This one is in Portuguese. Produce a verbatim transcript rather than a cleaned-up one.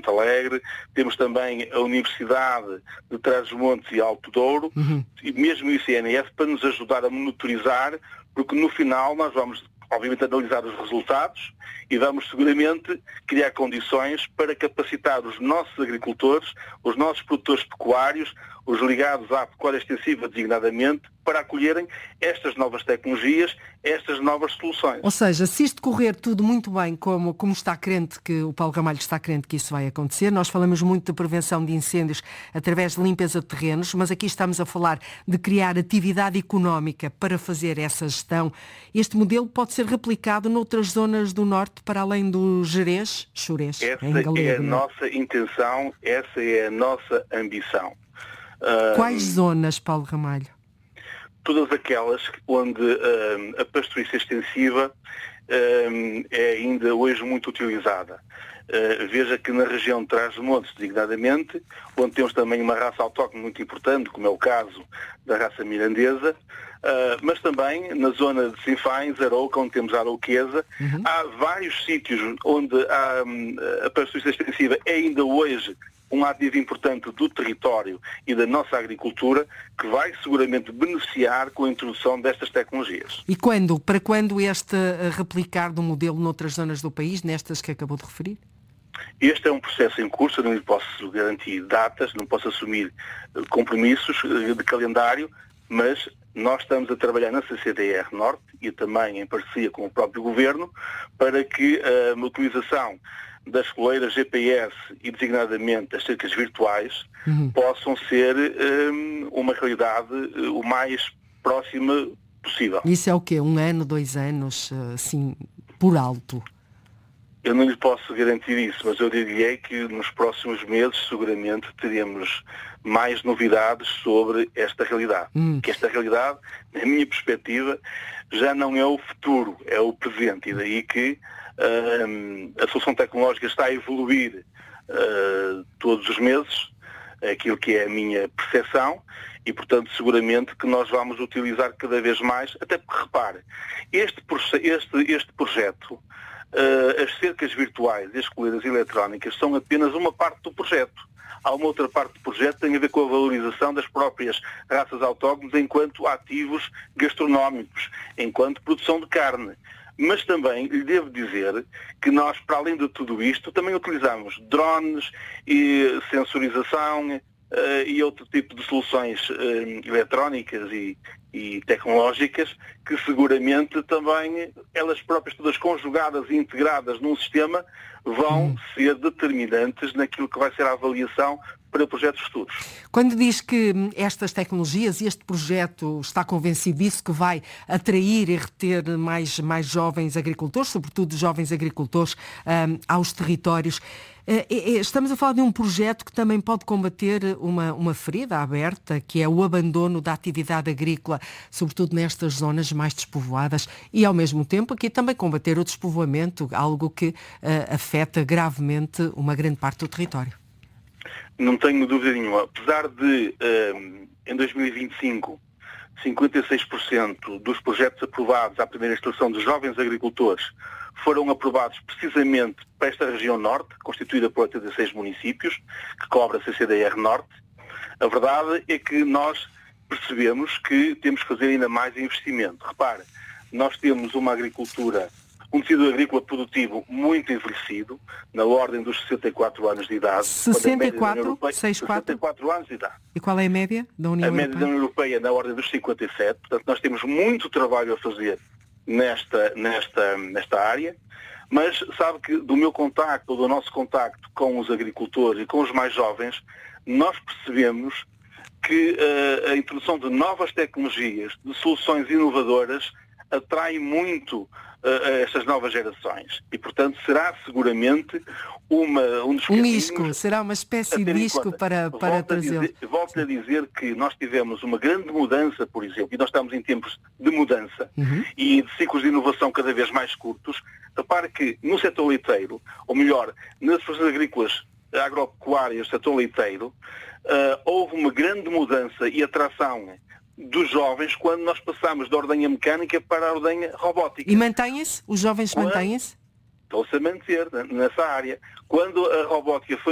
Monte Alegre, temos também a Universidade de Trás-os-Montes e Alto Douro, uhum. e mesmo o I C N F, para nos ajudar a monitorizar, porque no final nós vamos, obviamente, analisar os resultados e vamos seguramente criar condições para capacitar os nossos agricultores, os nossos produtores pecuários, os ligados à pecuária extensiva designadamente, para acolherem estas novas tecnologias, estas novas soluções. Ou seja, se isto correr tudo muito bem, como, como está crente que o Paulo Ramalho está crente que isso vai acontecer, nós falamos muito de prevenção de incêndios através de limpeza de terrenos, mas aqui estamos a falar de criar atividade económica para fazer essa gestão. Este modelo pode ser replicado noutras zonas do Norte, para além do Gerês, Xurés, essa em galego, é a não? nossa intenção, essa é a nossa ambição. Quais uh, zonas, Paulo Ramalho? Todas aquelas onde uh, a pastorícia extensiva uh, é ainda hoje muito utilizada. Uh, veja que na região de Trás-os-Montes, designadamente, onde temos também uma raça autóctone muito importante, como é o caso da raça mirandesa, uh, mas também na zona de Sinfães, Arouca, onde temos a Arouquesa, uhum. há vários sítios onde há, um, a pastorícia extensiva é ainda hoje um ativo importante do território e da nossa agricultura, que vai seguramente beneficiar com a introdução destas tecnologias. E quando? Para quando este replicar do modelo noutras zonas do país, nestas que acabou de referir? Este é um processo em curso, eu não lhe posso garantir datas, não posso assumir compromissos de calendário, mas nós estamos a trabalhar na C C D R Norte e também em parceria com o próprio Governo para que a utilização das coleiras G P S e designadamente as cercas virtuais uhum. possam ser um, uma realidade uh, o mais próxima possível. Isso é o quê? Um ano, dois anos, assim, por alto? Eu não lhe posso garantir isso, mas eu diria que nos próximos meses seguramente teremos mais novidades sobre esta realidade. Hum. Que esta realidade, na minha perspectiva, já não é o futuro, é o presente. E daí que uh, a solução tecnológica está a evoluir uh, todos os meses, aquilo que é a minha percepção, e portanto seguramente que nós vamos utilizar cada vez mais, até porque repare, este, este, este projeto, uh, as cercas virtuais e as coleiras eletrónicas são apenas uma parte do projeto. Há uma outra parte do projeto que tem a ver com a valorização das próprias raças autóctones enquanto ativos gastronómicos, enquanto produção de carne. Mas também lhe devo dizer que nós, para além de tudo isto, também utilizamos drones e sensorização uh, e outro tipo de soluções uh, eletrónicas e, e tecnológicas que seguramente também, elas próprias todas conjugadas e integradas num sistema, vão hum. ser determinantes naquilo que vai ser a avaliação para projetos futuros. Quando diz que estas tecnologias e este projeto está convencido disso, que vai atrair e reter mais, mais jovens agricultores, sobretudo jovens agricultores, um, aos territórios, estamos a falar de um projeto que também pode combater uma, uma ferida aberta, que é o abandono da atividade agrícola, sobretudo nestas zonas mais despovoadas, e ao mesmo tempo aqui também combater o despovoamento, algo que uh, afeta gravemente uma grande parte do território. Não tenho dúvida nenhuma. Apesar de, um, em dois mil e vinte e cinco, cinquenta e seis por cento dos projetos aprovados à primeira instrução de jovens agricultores foram aprovados precisamente para esta região norte, constituída por oitenta e seis municípios, que cobre a C C D R Norte, a verdade é que nós percebemos que temos que fazer ainda mais investimento. Repare, nós temos uma agricultura, um tecido agrícola produtivo muito envelhecido, na ordem dos sessenta e quatro anos de idade. sessenta e quatro? sessenta e quatro? sessenta e quatro anos de idade. E qual é a média da União Europeia? A média da União Europeia é na ordem dos cinquenta e sete, portanto nós temos muito trabalho a fazer nesta, nesta, nesta área, mas sabe que do meu contacto, ou do nosso contacto com os agricultores e com os mais jovens, nós percebemos que uh, a introdução de novas tecnologias, de soluções inovadoras, atrai muito uh, estas novas gerações. E, portanto, será seguramente uma, um dos Um isco, será uma espécie de isco para, para trazer. Volto a dizer que nós tivemos uma grande mudança, por exemplo, e nós estamos em tempos de mudança uhum. e de ciclos de inovação cada vez mais curtos. Repare que no setor leiteiro, ou melhor, nas produções agrícolas agropecuárias, setor leiteiro, uh, houve uma grande mudança e atração dos jovens quando nós passamos da ordenha mecânica para a ordenha robótica. E mantêm-se? Os jovens mantêm-se? Estão-se a manter nessa área. Quando a robótica foi